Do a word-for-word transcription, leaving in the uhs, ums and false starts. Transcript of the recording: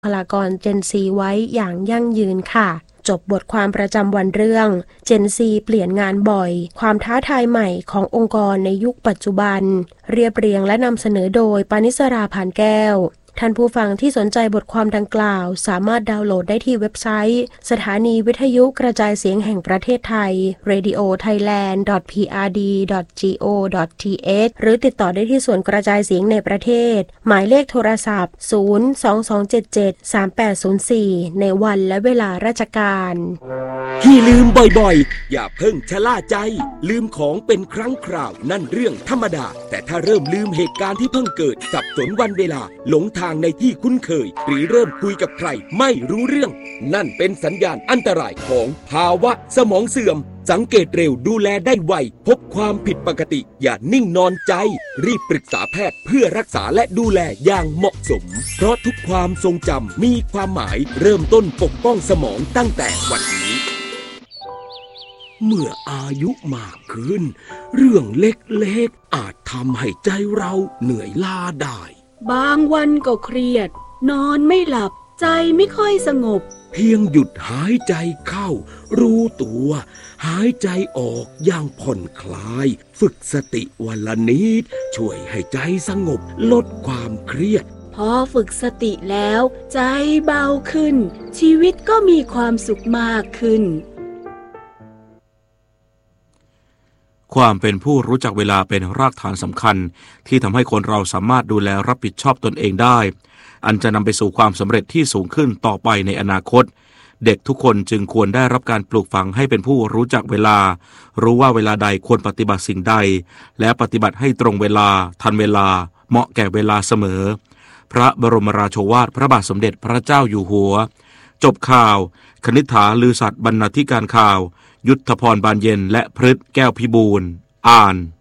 คลากร Gen ซี ไว้อย่างยั่งยืนค่ะจบบทความประจำวันเรื่อง Gen ซี เปลี่ยนงานบ่อยความท้าทายใหม่ขององค์กรในยุคปัจจุบันเรียบเรียงและนำเสนอโดยปณิสราพานแก้วท่านผู้ฟังที่สนใจบทความดังกล่าวสามารถดาวน์โหลดได้ที่เว็บไซต์สถานีวิทยุกระจายเสียงแห่งประเทศไทย เรดิโอไทยแลนด์ ดอท พี อาร์ ดี ดอท จี โอ ดอท ที เอช หรือติดต่อได้ที่ส่วนกระจายเสียงในประเทศหมายเลขโทรศัพท์ศูนย์ สอง สอง เจ็ด เจ็ด สาม แปด ศูนย์ สี่ในวันและเวลาราชการที่ลืมบ่อยๆอย่าเพิ่งชะล่าใจลืมของเป็นครั้งคราวนั่นเรื่องธรรมดาแต่ถ้าเริ่มลืมเหตุการณ์ที่เพิ่งเกิดสับสนวันเวลาหลงทางในที่คุ้นเคยหรือเริ่มคุยกับใครไม่รู้เรื่องนั่นเป็นสัญญาณอันตรายของภาวะสมองเสื่อมสังเกตเร็วดูแลได้ไวพบความผิดปกติอย่านิ่งนอนใจรีบปรึกษาแพทย์เพื่อรักษาและดูแลอย่างเหมาะสมเพราะทุกความทรงจำมีความหมายเริ่มต้นปกป้องสมองตั้งแต่วันนี้เมื่ออายุมากขึ้นเรื่องเล็กๆอาจทำให้ใจเราเหนื่อยล้าได้บางวันก็เครียดนอนไม่หลับใจไม่ค่อยสงบเพียงหยุดหายใจเข้ารู้ตัวหายใจออกอย่างผ่อนคลายฝึกสติวันละนิดช่วยให้ใจสงบลดความเครียดพอฝึกสติแล้วใจเบาขึ้นชีวิตก็มีความสุขมากขึ้นความเป็นผู้รู้จักเวลาเป็นรากฐานสำคัญที่ทำให้คนเราสามารถดูแลรับผิดชอบตนเองได้อันจะนำไปสู่ความสำเร็จที่สูงขึ้นต่อไปในอนาคตเด็กทุกคนจึงควรได้รับการปลูกฝังให้เป็นผู้รู้จักเวลารู้ว่าเวลาใดควรปฏิบัติสิ่งใดและปฏิบัติให้ตรงเวลาทันเวลาเหมาะแก่เวลาเสมอพระบรมราโชวาทพระบาทสมเด็จพระเจ้าอยู่หัวจบข่าวคณิษฐาลือสัตย์บรรณาธิการข่าวยุทธพรบานเย็นและพฤทธิ์แก้วพิบูลอ่าน